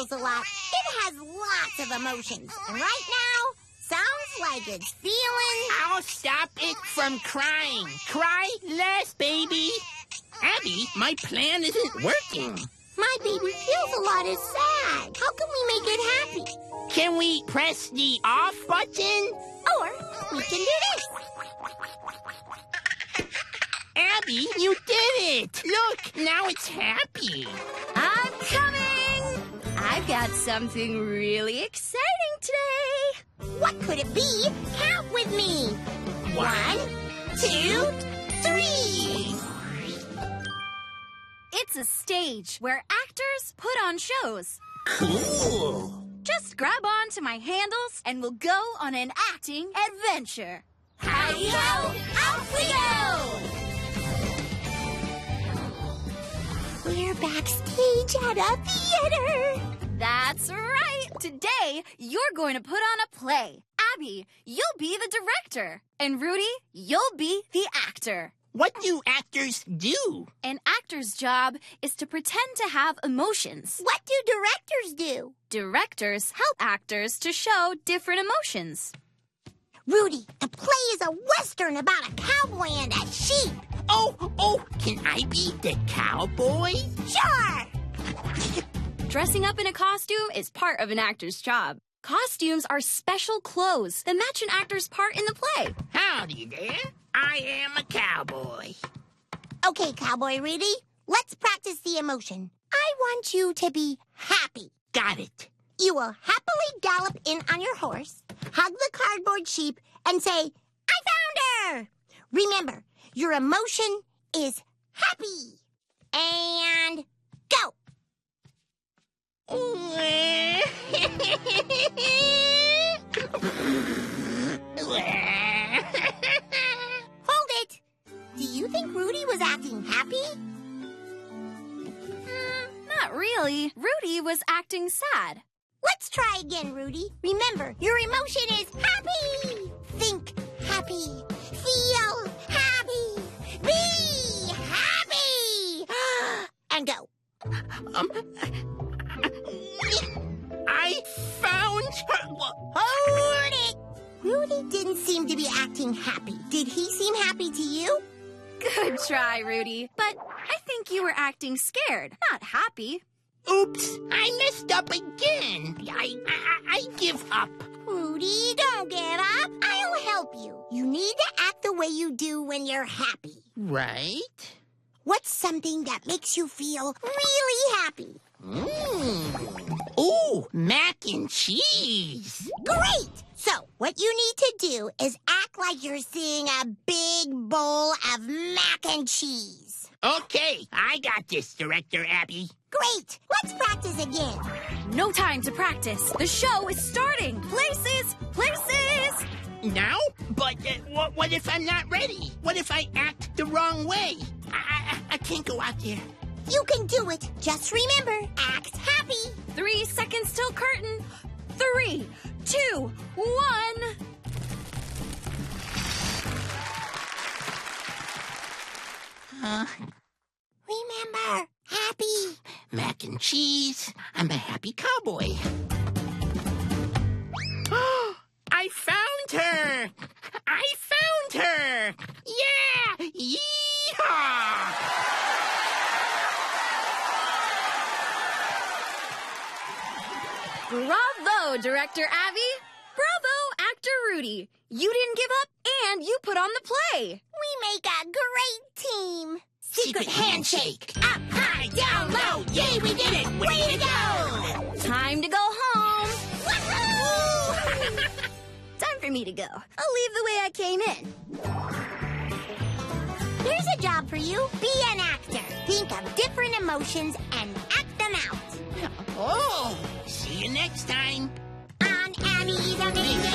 feels a lot. It has lots of emotions. And right now, sounds like it's feeling... I'll stop it from crying. Cry less, baby. Abby, my plan isn't working. My baby feels a lot is sad. How can we make it happy? Can we press the off button? Or we can do this. Abby, you did it! Look, now it's happy. I'm coming! I've got something really exciting today. What could it be? Count with me. 1, 2, 3. It's a stage where actors put on shows. Cool. Just grab on to my handles and we'll go on an acting adventure. Howdy-ho, out we go! We're backstage at a theater. That's right. Today, you're going to put on a play. Abby, you'll be the director. And Rudy, you'll be the actor. What do actors do? An actor's job is to pretend to have emotions. What do directors do? Directors help actors to show different emotions. Rudy, the play is a Western about a cowboy and a sheep. Oh, can I be the cowboy? Sure. Dressing up in a costume is part of an actor's job. Costumes are special clothes that match an actor's part in the play. Howdy there. I am a cowboy. Okay, Cowboy Rudy, let's practice the emotion. I want you to be happy. Got it. You will happily gallop in on your horse, hug the cardboard sheep, and say, I found her! Remember, your emotion is happy. And go! Hold it! Do you think Rudy was acting happy? Not really. Rudy was acting sad. Let's try again, Rudy. Remember, your emotion is happy. Think happy. Feel happy. Be happy. And go. I found her. Hold it. Rudy didn't seem to be acting happy. Did he seem happy to you? Good try, Rudy. But I think you were acting scared, not happy. Oops, I messed up again. I give up. Rudy, don't give up. I'll help you. You need to act the way you do when you're happy. Right? What's something that makes you feel really happy? Ooh, mac and cheese. Great! So, what you need to do is act like you're seeing a big bowl of mac and cheese. Okay, I got this, Director Abby. Great! Let's practice again. No time to practice. The show is starting. Places, places! Now? But what if I'm not ready? What if I act the wrong way? I can't go out there. You can do it. Just remember, act happy. 3 seconds till curtain. 3, 2, 1. Remember, happy. Mac and cheese. I'm a happy cowboy. I found her! I found her! Yeah! Yeehaw! Bravo, Director Abby. Bravo, Actor Rudy. You didn't give up, and you put on the play. We make a great team. Secret handshake. Up, high, down, low. Yay, we did it. Way to go. Time to go home. Woohoo! Time for me to go. I'll leave the way I came in. Here's a job for you. Be an actor. Think of different emotions and act them out. Oh, see you next time. On Annie's Amazing